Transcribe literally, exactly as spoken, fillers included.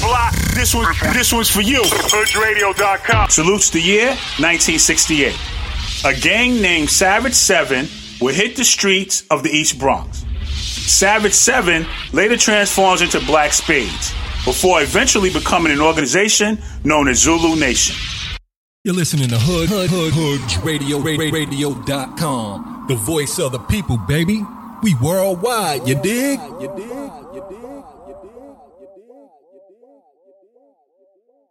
block, this one, this one's for you. Hood Radio dot com. Salutes the year nineteen sixty-eight. A gang named Savage Seven would hit the streets of the East Bronx. Savage Seven later transforms into Black Spades, before eventually becoming an organization known as Zulu Nation. You're listening to Hood, Hood, Hood, Hood Radio, Radio dot com. The voice of the people, baby. We worldwide, you dig? You dig? You dig?